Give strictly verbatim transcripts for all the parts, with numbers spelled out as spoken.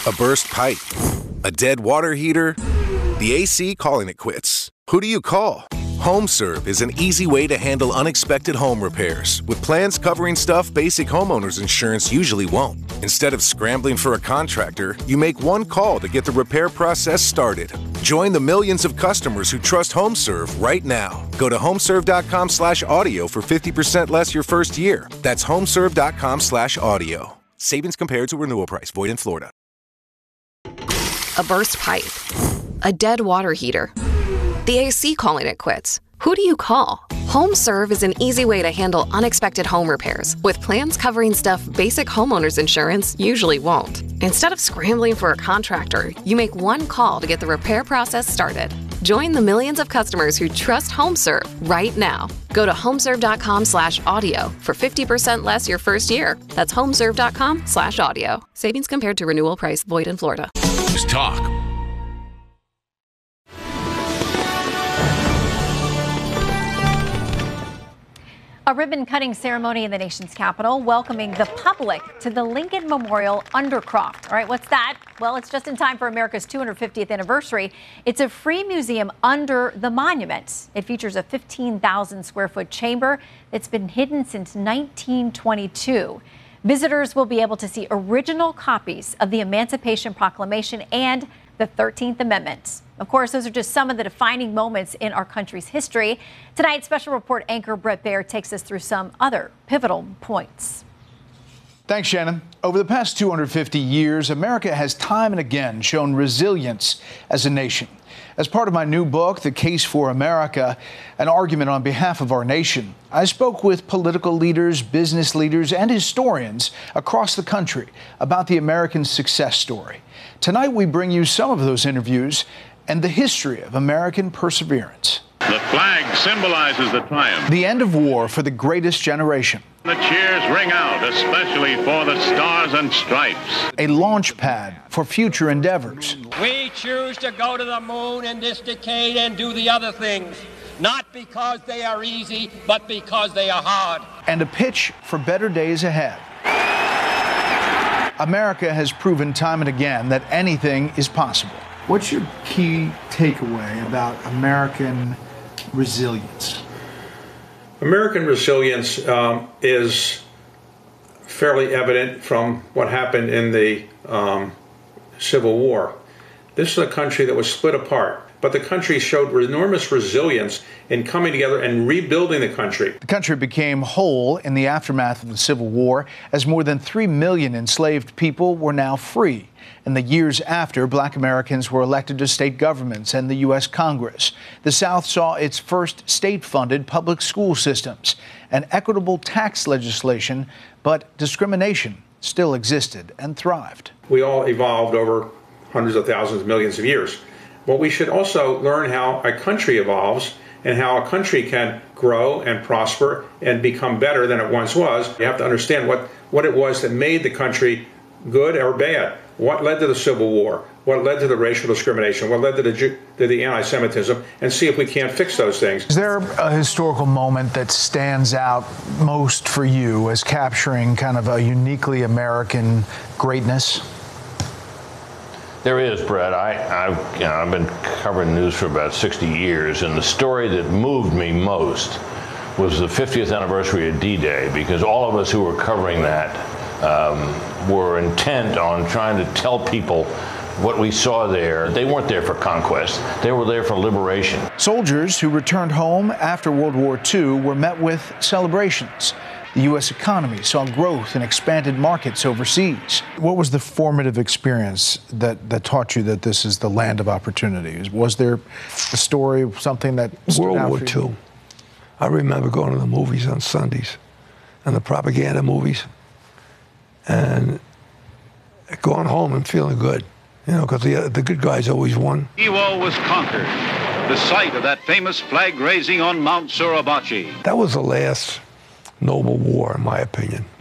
A burst pipe? A dead water heater? The A C calling it quits. Who do you call? HomeServe is an easy way to handle unexpected home repairs with plans covering stuff basic homeowners insurance usually won't. Instead of scrambling for a contractor, you make one call to get the repair process started. Join the millions of customers who trust HomeServe right now. Go to homeserve.com slash audio for fifty percent less your first year. That's homeserve.com slash audio. Savings compared to renewal price. Void in Florida. A burst pipe. A dead water heater. The A C calling it quits. Who do you call? HomeServe is an easy way to handle unexpected home repairs with plans covering stuff basic homeowners insurance usually won't. Instead of scrambling for a contractor, you make one call to get the repair process started. Join the millions of customers who trust HomeServe right now. Go to homeserve.com slash audio for fifty percent less your first year. That's homeserve.com slash audio. Savings compared to renewal price. Void in Florida. News Talk. A ribbon-cutting ceremony in the nation's capital welcoming the public to the Lincoln Memorial Undercroft. All right, what's that? Well, it's just in time for America's two hundred fiftieth anniversary. It's a free museum under the monument. It features a fifteen thousand square foot chamber that's been hidden since nineteen twenty-two. Visitors will be able to see original copies of the Emancipation Proclamation and the thirteenth Amendment. Of course, those are just some of the defining moments in our country's history. Tonight, special report anchor Brett Baer takes us through some other pivotal points. Thanks, Shannon. Over the past two hundred fifty years, America has time and again shown resilience as a nation. As part of my new book, The Case for America, an argument on behalf of our nation, I spoke with political leaders, business leaders, and historians across the country about the American success story. Tonight, we bring you some of those interviews and the history of American perseverance. The flag symbolizes the triumph. The end of war for the greatest generation. The cheers ring out, especially for the Stars and Stripes. A launch pad for future endeavors. We choose to go to the moon in this decade and do the other things, not because they are easy, but because they are hard. And a pitch for better days ahead. America has proven time and again that anything is possible. What's your key takeaway about American resilience? American resilience um, is fairly evident from what happened in the um, Civil War. This is a country that was split apart, but the country showed enormous resilience in coming together and rebuilding the country. The country became whole in the aftermath of the Civil War, as more than three million enslaved people were now free. In the years after, Black Americans were elected to state governments and the U S Congress. The South saw its first state-funded public school systems and equitable tax legislation, but discrimination still existed and thrived. We all evolved over hundreds of thousands, millions of years. But we should also learn how a country evolves and how a country can grow and prosper and become better than it once was. You have to understand what, what it was that made the country good or bad. What led to the Civil War? What led to the racial discrimination? What led to the, to the anti-Semitism? And see if we can't fix those things. Is there a historical moment that stands out most for you as capturing kind of a uniquely American greatness? There is, Brett. I, I've, you know, I've been covering news for about sixty years, and the story that moved me most was the fiftieth anniversary of D-Day, because all of us who were covering that um, were intent on trying to tell people what we saw there. They weren't there for conquest. They were there for liberation. Soldiers who returned home after World War Two were met with celebrations. The U S economy saw growth and expanded markets overseas. What was the formative experience that, that taught you that this is the land of opportunities? Was there a story, something that stood World out War for you? Two. I remember going to the movies on Sundays, and the propaganda movies, and going home and feeling good, you know, because the, the good guys always won. Iwo was conquered, the site of that famous flag raising on Mount Suribachi. That was the last noble war, in my opinion.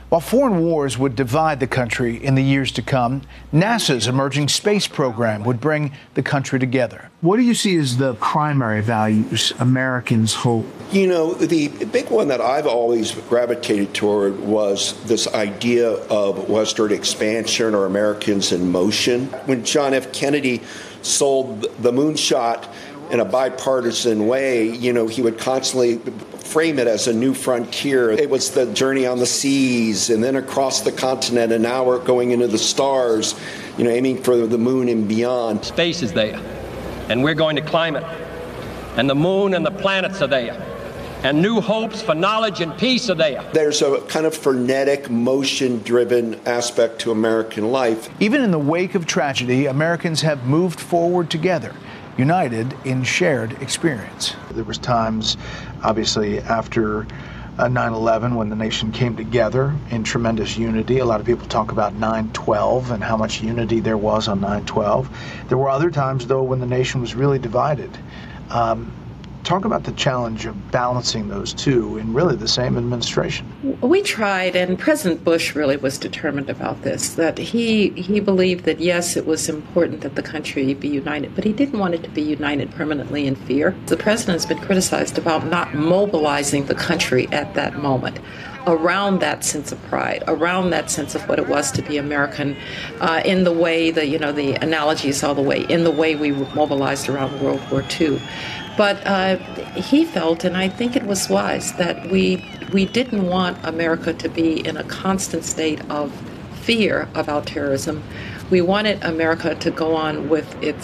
While foreign wars would divide the country in the years to come, NASA's emerging space program would bring the country together. What do you see as the primary values Americans hold? You know, the big one that I've always gravitated toward was this idea of Western expansion or Americans in motion. When John F. Kennedy sold the moonshot in a bipartisan way, you know, he would constantly frame it as a new frontier. It was the journey on the seas and then across the continent, and now we're going into the stars, you know, aiming for the moon and beyond. Space is there, and we're going to climb it. And the moon and the planets are there. And new hopes for knowledge and peace are there. There's a kind of frenetic, motion-driven aspect to American life. Even in the wake of tragedy, Americans have moved forward together, united in shared experience. There was times, obviously, after uh, nine eleven when the nation came together in tremendous unity. A lot of people talk about nine twelve and how much unity there was on nine twelve. There were other times, though, when the nation was really divided. Um, Talk about the challenge of balancing those two in really the same administration. We tried, and President Bush really was determined about this, that he, he believed that, yes, it was important that the country be united, but he didn't want it to be united permanently in fear. The president's been criticized about not mobilizing the country at that moment around that sense of pride, around that sense of what it was to be American, uh, in the way, the, you know, the analogy is all the way, in the way we mobilized around World War Two. But uh, he felt, and I think it was wise, that we we didn't want America to be in a constant state of fear about terrorism. We wanted America to go on with its